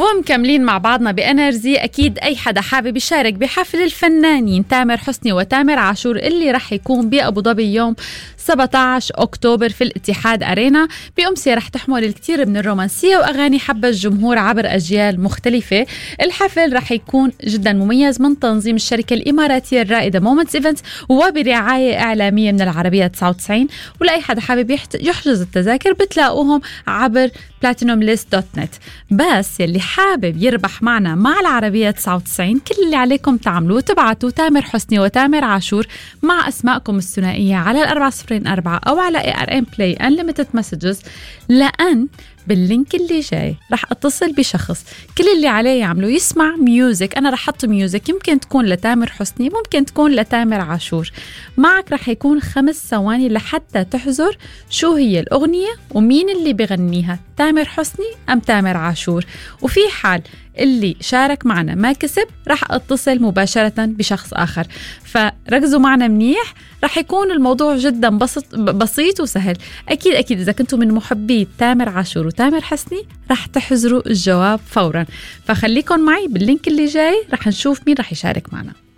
ومكملين مع بعضنا بأنرجي. أكيد أي حدا حابب يشارك بحفل الفنانين تامر حسني وتامر عاشور اللي رح يكون بأبو ظبي يوم 17 أكتوبر في الاتحاد أرينا بأمسية رح تحمل الكثير من الرومانسية وأغاني حب الجمهور عبر أجيال مختلفة. الحفل رح يكون جدا مميز من تنظيم الشركة الإماراتية الرائدة مومنتس إيفنتس وبرعاية إعلامية من العربية 99. ولأي حدا حابب يحجز التذاكر بتلاقوهم عبر platinumlist.net. بس يلي حابب يربح معنا مع العربية 99 كل اللي عليكم تعملوه تبعتوا تامر حسني وتامر عاشور مع أسماءكم الثنائية على 404 أو على ARM Play Unlimited Messages، لأن باللينك اللي جاي رح اتصل بشخص كل اللي عليه يعمله يسمع ميوزك. أنا رح أحط ميوزك يمكن تكون لتامر حسني ممكن تكون لتامر عاشور. معك رح يكون 5 ثواني لحتى تحذر شو هي الأغنية ومين اللي بغنيها، تامر حسني أم تامر عاشور. وفي حال اللي شارك معنا ما كسب رح اتصل مباشرة بشخص آخر. فركزوا معنا منيح، رح يكون الموضوع جدا بسيط وسهل. أكيد إذا كنتوا من محبي تامر عاشور وتامر حسني رح تحذروا الجواب فورا. فخليكن معي باللينك اللي جاي رح نشوف مين رح يشارك معنا.